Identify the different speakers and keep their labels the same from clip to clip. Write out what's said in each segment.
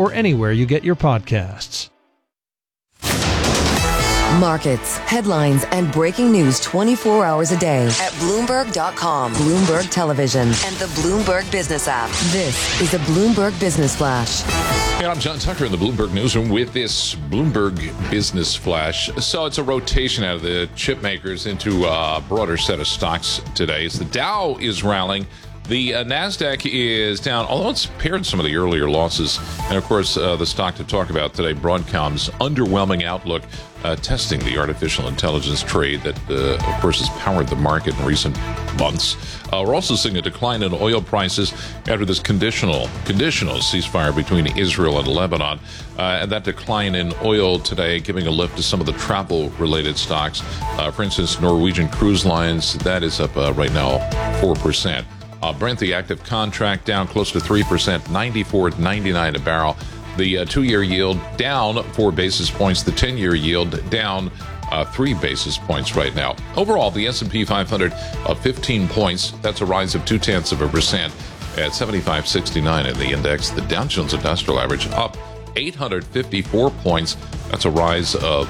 Speaker 1: or anywhere you get your podcasts.
Speaker 2: Markets, headlines, and breaking news 24 hours a day at Bloomberg.com, Bloomberg Television, and the Bloomberg Business app. This is the Bloomberg Business Flash.
Speaker 3: Hey, I'm John Tucker in the Bloomberg Newsroom with this Bloomberg Business Flash. So it's a rotation out of the chip makers into a broader set of stocks today. As the Dow is rallying, the NASDAQ is down, although it's paired some of the earlier losses. And, of course, the stock to talk about today, Broadcom's underwhelming outlook, testing the artificial intelligence trade that, of course, has powered the market in recent months. We're also seeing a decline in oil prices after this conditional ceasefire between Israel and Lebanon. And that decline in oil today giving a lift to some of the travel-related stocks. For instance, Norwegian Cruise Lines, that is up right now 4%. Brent, the active contract, down close to 3%, 94.99 a barrel. The two-year yield down 4 basis points. The 10-year yield down 3 basis points right now. Overall, the S&P 500 up 15 points. That's a rise of 0.2% at 75.69 in the index. The Dow Jones Industrial Average up 854 points. That's a rise of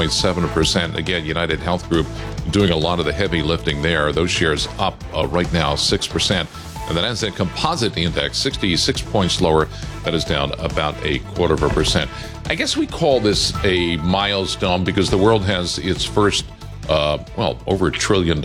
Speaker 3: 1.7%. Again, United Health Group doing a lot of the heavy lifting there. Those shares up right now 6%. And the Nasdaq Composite Index, 66 points lower. That is down about 0.25%. I guess we call this a milestone because the world has its first, over $1 trillion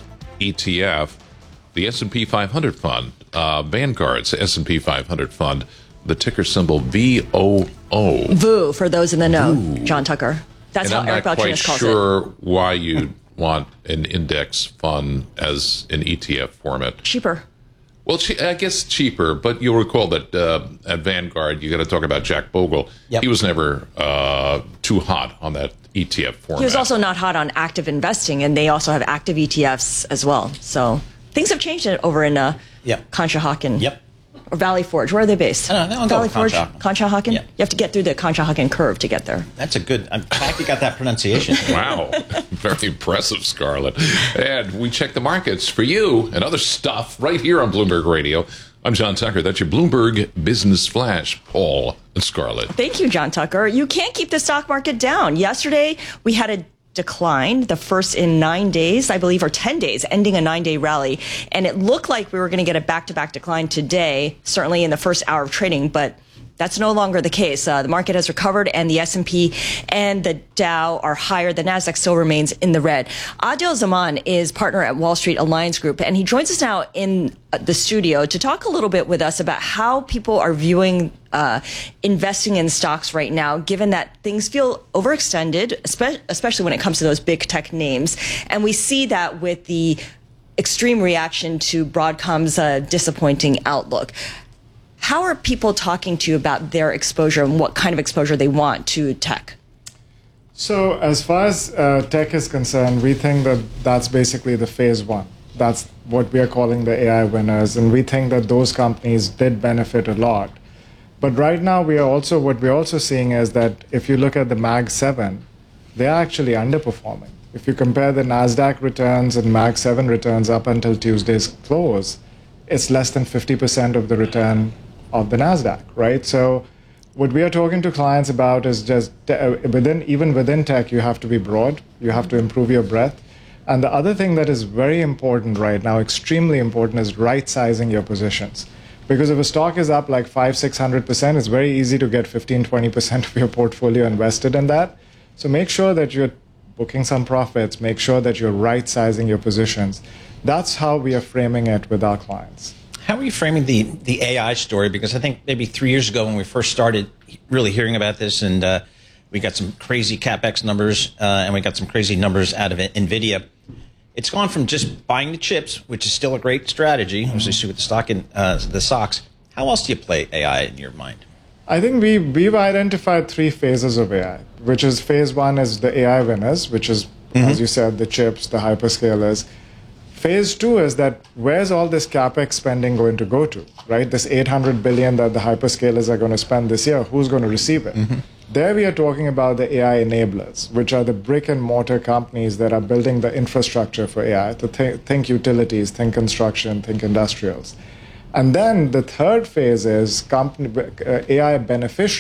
Speaker 3: ETF. The S&P 500 fund, Vanguard's S&P 500 fund, the ticker symbol VOO.
Speaker 4: VOO, for those in the know,
Speaker 3: VOO.
Speaker 4: John Tucker. That's how Eric Balchunas calls it.
Speaker 3: I'm not quite sure why you want an index fund as an ETF format.
Speaker 4: Cheaper.
Speaker 3: Well, I guess cheaper, but you'll recall that at Vanguard, you got to talk about Jack Bogle.
Speaker 5: Yep.
Speaker 3: He was never too hot on that ETF format.
Speaker 4: He was also not hot on active investing, and they also have active ETFs as well. So things have changed over in Conshohocken.
Speaker 5: Yep.
Speaker 4: Or Valley Forge. Where are they based?
Speaker 5: Valley
Speaker 4: Forge, Conshohocken?
Speaker 5: Yep.
Speaker 4: You have to get through the Conshohocken curve to get there.
Speaker 5: That's a good. I'm glad you got that pronunciation.
Speaker 3: Wow. Very impressive, Scarlett. And we check the markets for you and other stuff right here on Bloomberg Radio. I'm John Tucker. That's your Bloomberg Business Flash. Paul and Scarlett.
Speaker 4: Thank you, John Tucker. You can't keep the stock market down. Yesterday, we had a decline, the first in 9 days, I believe, or 10 days, ending a 9-day rally. And it looked like we were going to get a back-to-back decline today, certainly in the first hour of trading, but that's no longer the case. The market has recovered, and the S&P and the Dow are higher. The Nasdaq still remains in the red. Adil Zaman is partner at Wall Street Alliance Group, and he joins us now in the studio to talk a little bit with us about how people are viewing investing in stocks right now, given that things feel overextended, especially when it comes to those big tech names. And we see that with the extreme reaction to Broadcom's disappointing outlook. How are people talking to you about their exposure and what kind of exposure they want to tech?
Speaker 6: So as far as tech is concerned, we think that that's basically the phase one. That's what we are calling the AI winners. And we think that those companies did benefit a lot. But right now, what we're also seeing is that if you look at the Mag 7, they're actually underperforming. If you compare the NASDAQ returns and Mag 7 returns up until Tuesday's close, it's less than 50% of the return of the NASDAQ, right? So what we are talking to clients about is just even within tech, you have to be broad. You have to improve your breadth. And the other thing that is very important right now, extremely important, is right-sizing your positions. Because if a stock is up like 500-600%, it's very easy to get 15-20% of your portfolio invested in that. So make sure that you're booking some profits. Make sure that you're right-sizing your positions. That's how we are framing it with our clients.
Speaker 5: How are you framing the AI story? Because I think maybe 3 years ago when we first started really hearing about this, and we got some crazy CapEx numbers, and we got some crazy numbers out of NVIDIA. It's gone from just buying the chips, which is still a great strategy, obviously with the stock in the stocks. How else do you play AI in your mind?
Speaker 6: I think we've identified 3 phases of AI, which is phase 1 is the AI winners, which is, as you said, the chips, the hyperscalers. Phase 2 is that where's all this CapEx spending going to go to, right? This $800 billion that the hyperscalers are going to spend this year, who's going to receive it? There we are talking about the AI enablers, which are the brick and mortar companies that are building the infrastructure for AI. To think utilities, think construction, think industrials. And then the third phase is AI beneficiaries.